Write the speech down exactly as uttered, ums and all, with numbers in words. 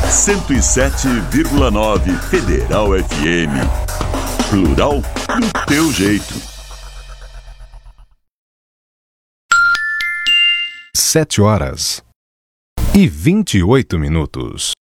cento e sete vírgula nove Federal F M. Plural do teu jeito. Sete horas e vinte e oito minutos.